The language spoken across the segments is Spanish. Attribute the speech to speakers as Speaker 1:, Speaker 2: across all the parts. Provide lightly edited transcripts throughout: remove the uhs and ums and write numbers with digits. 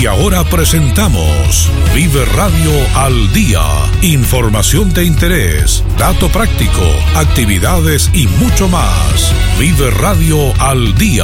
Speaker 1: ahora presentamos Vive Radio al Día. Información de interés, dato práctico, actividades y mucho más. Vive Radio al Día.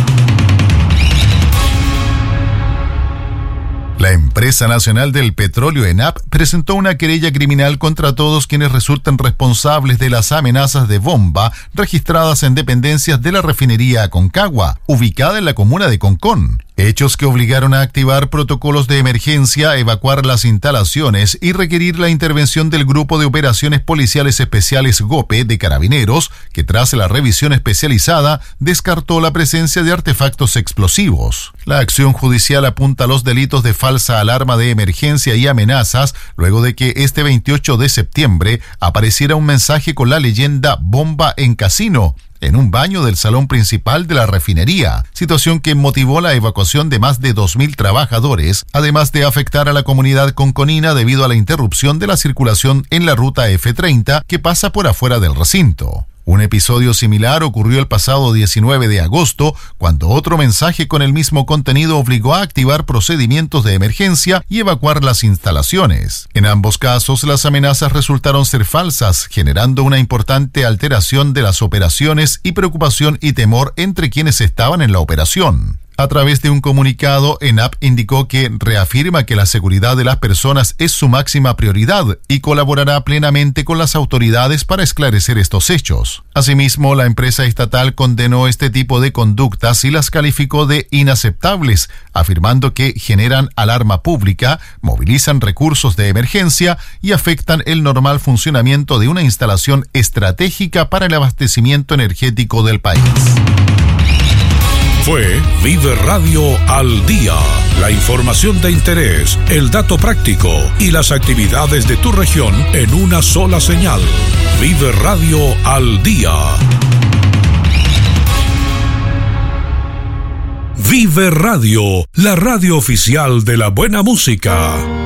Speaker 2: La Empresa Nacional del Petróleo, ENAP, presentó una querella criminal contra todos quienes resultan responsables de las amenazas de bomba registradas en dependencias de la refinería Aconcagua, ubicada en la comuna de Concón. Hechos que obligaron a activar protocolos de emergencia, evacuar las instalaciones y requerir la intervención del Grupo de Operaciones Policiales Especiales GOPE de Carabineros, que tras la revisión especializada descartó la presencia de artefactos explosivos. La acción judicial apunta a los delitos de falsa alarma de emergencia y amenazas, luego de que este 28 de septiembre apareciera un mensaje con la leyenda "bomba en casino" en un baño del salón principal de la refinería, situación que motivó la evacuación de más de 2.000 trabajadores, además de afectar a la comunidad conconina debido a la interrupción de la circulación en la ruta F30 que pasa por afuera del recinto. Un episodio similar ocurrió el pasado 19 de agosto, cuando otro mensaje con el mismo contenido obligó a activar procedimientos de emergencia y evacuar las instalaciones. En ambos casos, las amenazas resultaron ser falsas, generando una importante alteración de las operaciones y preocupación y temor entre quienes estaban en la operación. A través de un comunicado, ENAP indicó que reafirma que la seguridad de las personas es su máxima prioridad y colaborará plenamente con las autoridades para esclarecer estos hechos. Asimismo, la empresa estatal condenó este tipo de conductas y las calificó de inaceptables, afirmando que generan alarma pública, movilizan recursos de emergencia y afectan el normal funcionamiento de una instalación estratégica para el abastecimiento energético del país.
Speaker 1: Fue Vive Radio al Día. La información de interés, el dato práctico y las actividades de tu región en una sola señal. Vive Radio al Día. Vive Radio, la radio oficial de la buena música.